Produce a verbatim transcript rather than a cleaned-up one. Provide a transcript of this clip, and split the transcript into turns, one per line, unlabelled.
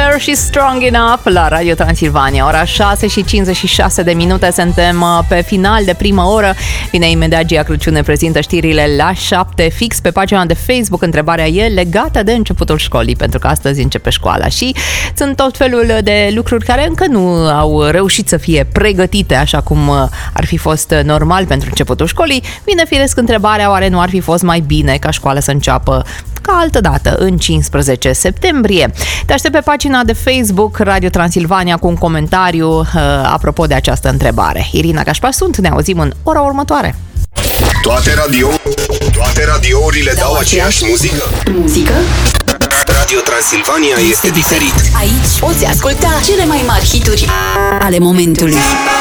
Sinner și Strong Enough la Radio Transilvania. Ora șase și cincizeci și șase de minute, suntem pe final de primă oră. Vine imediat Gia Crăciun, ne prezintă știrile la șapte fix pe pagina de Facebook. Întrebarea e legată de începutul școlii, pentru că astăzi începe școala și sunt tot felul de lucruri care încă nu au reușit să fie pregătite așa cum ar fi fost normal pentru începutul școlii. Vine firesc întrebarea, oare nu ar fi fost mai bine ca școala să înceapă ca altă dată, în cincisprezece septembrie. Te aștept pe pagina de Facebook Radio Transilvania cu un comentariu uh, apropo de această întrebare. Irina Gașpar sunt, ne auzim în ora următoare.
Toate radio, toate radiourile dau, dau aceeași muzică.
Muzică?
Radio Transilvania este diferit.
Aici poți asculta cele mai mari hituri ale momentului.